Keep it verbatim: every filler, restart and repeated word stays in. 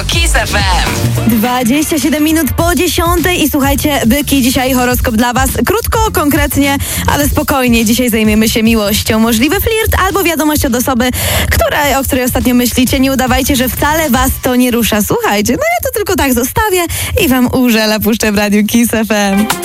Radio Kiss F M. dwadzieścia siedem minut po dziesiątej i słuchajcie, byki, dzisiaj horoskop dla was. Krótko, konkretnie, ale spokojnie. Dzisiaj zajmiemy się miłością. Możliwy flirt albo wiadomość od osoby, która, o której ostatnio myślicie. Nie udawajcie, że wcale was to nie rusza. Słuchajcie, no ja to tylko tak zostawię i wam użela puszczę w Radiu Kiss F M.